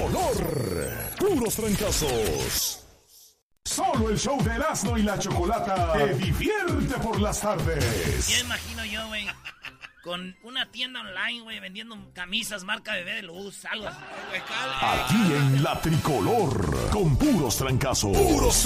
tricolor. Puros trancazos. Solo el show de Erasmo y la Chocolata te divierte por las tardes. Ya imagino yo, güey, con una tienda online, güey, vendiendo camisas marca Bebé de Luz, algo así. Aquí en la tricolor, con puros trancazos. Puros